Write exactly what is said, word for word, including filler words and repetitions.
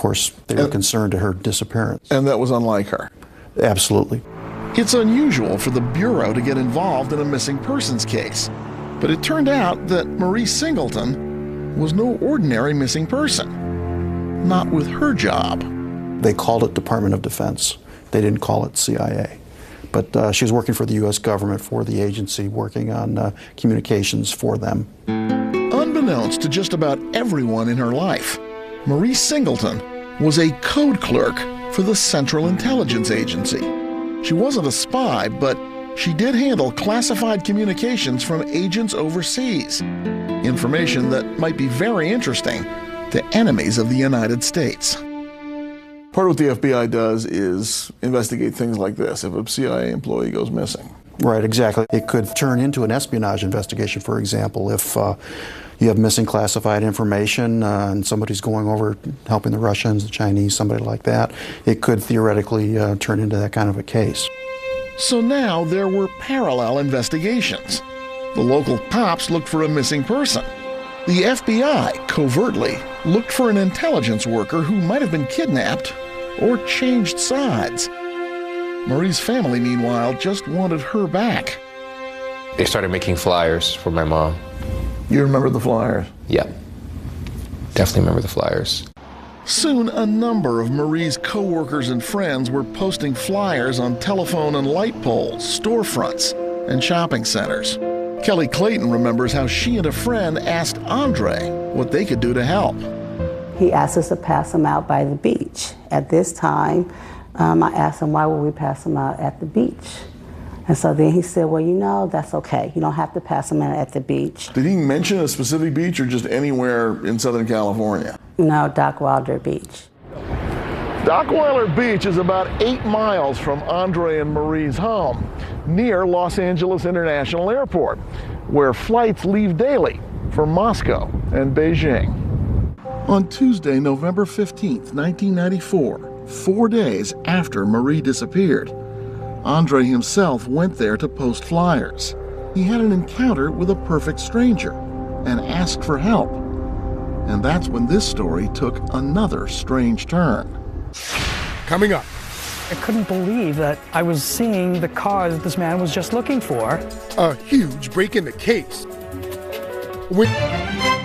course, they were and, concerned to her disappearance. And that was unlike her. Absolutely. It's unusual for the Bureau to get involved in a missing persons case, but it turned out that Marie Singleton was no ordinary missing person. Not with her job. They called it Department of Defense. They didn't call it C I A. But uh, she was working for the U S government, for the agency, working on uh, communications for them. Unbeknownst to just about everyone in her life, Marie Singleton was a code clerk for the Central Intelligence Agency. She wasn't a spy, but she did handle classified communications from agents overseas, information that might be very interesting to enemies of the United States. Part of what the F B I does is investigate things like this, if a C I A employee goes missing. Right, exactly. It could turn into an espionage investigation, for example, if uh, you have missing classified information uh, and somebody's going over helping the Russians, the Chinese, somebody like that. It could theoretically uh, turn into that kind of a case. So now there were parallel investigations. The local cops looked for a missing person. The F B I, covertly, looked for an intelligence worker who might have been kidnapped or changed sides. Marie's family, meanwhile, just wanted her back. They started making flyers for my mom. You remember the flyers? Yeah, definitely remember the flyers. Soon, a number of Marie's co-workers and friends were posting flyers on telephone and light poles, storefronts, and shopping centers. Kelly Clayton remembers how she and a friend asked Andre what they could do to help. He asked us to pass them out by the beach. At this time, um, I asked him, why would we pass them out at the beach? And so then he said, well, you know, that's okay. You don't have to pass them out at the beach. Did he mention a specific beach or just anywhere in Southern California? No, Dockweiler Beach. Dockweiler Beach is about eight miles from Andre and Marie's home, near Los Angeles International Airport, where flights leave daily for Moscow and Beijing. On Tuesday, November fifteenth, nineteen ninety-four, four days after Marie disappeared, Andre himself went there to post flyers. He had an encounter with a perfect stranger and asked for help. And that's when this story took another strange turn. Coming up. I couldn't believe that I was seeing the cars this man was just looking for. A huge break in the case. With